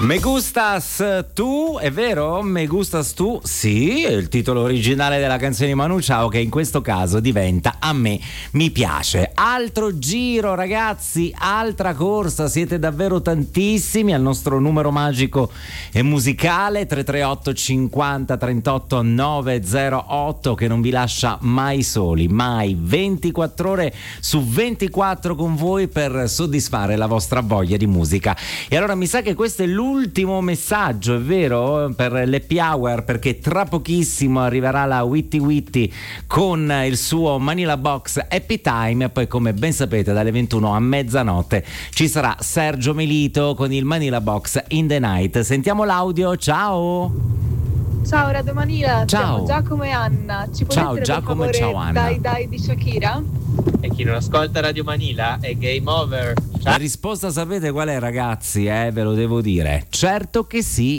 Me gustas tu, è vero? Me gustas tu? Sì, è il titolo originale della canzone di Manu Chao, che in questo caso diventa A me mi piace. Altro giro, ragazzi, altra corsa, siete davvero tantissimi al nostro numero magico e musicale 338 50 38 908, che non vi lascia mai soli, mai, 24 ore su 24 con voi per soddisfare la vostra voglia di musica. E allora mi sa che questo è l'ultimo messaggio, è vero, per l'Happy Hour, perché tra pochissimo arriverà la Witty Witty con il suo Manila Box Happy Time, e poi, come ben sapete, dalle 21 a mezzanotte ci sarà Sergio Melito con il Manila Box In The Night. Sentiamo l'audio. Ciao Radio Manila, ciao. Siamo Giacomo e Anna. Ci puoi Ciao mettere, Giacomo, per favore, ciao Anna. Dai Dai di Shakira? E chi non ascolta Radio Manila è game over. La risposta sapete qual è, ragazzi? Ve lo devo dire. Certo che sì.